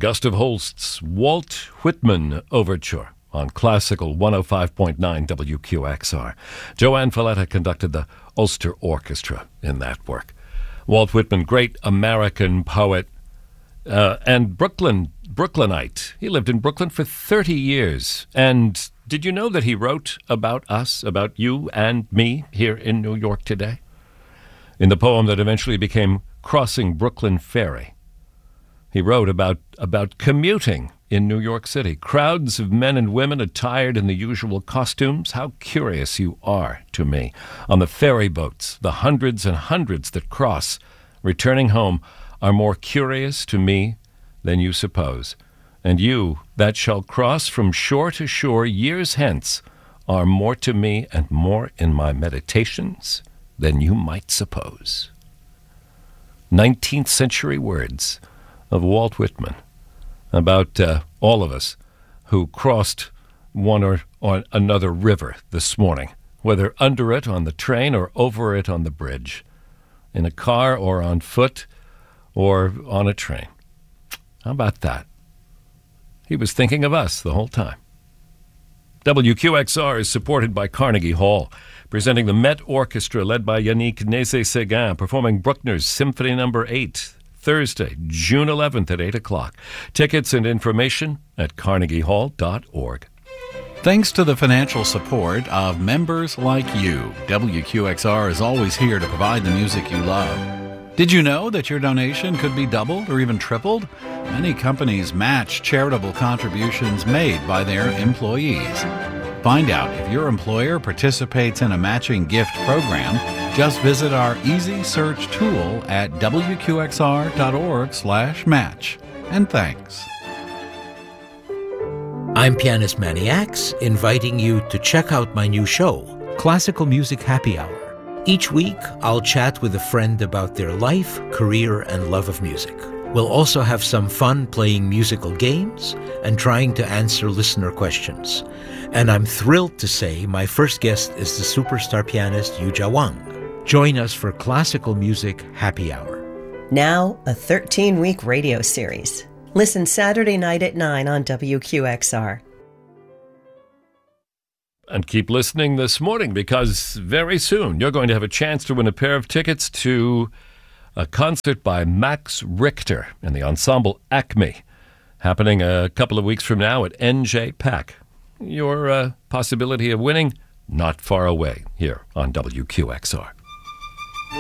Gustav Holst's Walt Whitman Overture on Classical 105.9 WQXR. Joanne Falletta conducted the Ulster Orchestra in that work. Walt Whitman, great American poet and Brooklynite. He lived in Brooklyn for 30 years. And did you know that he wrote about us, about you and me here in New York today? In the poem that eventually became Crossing Brooklyn Ferry, he wrote about commuting in New York City. Crowds of men and women attired in the usual costumes. How curious you are to me. On the ferry boats, the hundreds and hundreds that cross, returning home, are more curious to me than you suppose. And you, that shall cross from shore to shore years hence, are more to me and more in my meditations than you might suppose. 19th century words of Walt Whitman about all of us who crossed one or another river this morning, whether under it on the train or over it on the bridge, in a car or on foot or on a train. How about that? He was thinking of us the whole time. WQXR is supported by Carnegie Hall, presenting the Met Orchestra led by Yannick Nézet-Séguin, performing Bruckner's Symphony No. 8, Thursday, June 11th at 8 o'clock. Tickets and information at carnegiehall.org. Thanks to the financial support of members like you, WQXR is always here to provide the music you love. Did you know that your donation could be doubled or even tripled? Many companies match charitable contributions made by their employees. Find out if your employer participates in a matching gift program. Just visit our easy search tool at wqxr.org/match. And thanks. I'm Pianist Manny Axe, inviting you to check out my new show, Classical Music Happy Hour. Each week, I'll chat with a friend about their life, career, and love of music. We'll also have some fun playing musical games and trying to answer listener questions. And I'm thrilled to say my first guest is the superstar pianist Yuja Wang. Join us for Classical Music Happy Hour. Now, a 13-week radio series. Listen Saturday night at 9 on WQXR. And keep listening this morning, because very soon you're going to have a chance to win a pair of tickets to a concert by Max Richter and the ensemble Acme, happening a couple of weeks from now at NJPAC. Your possibility of winning, not far away here on WQXR.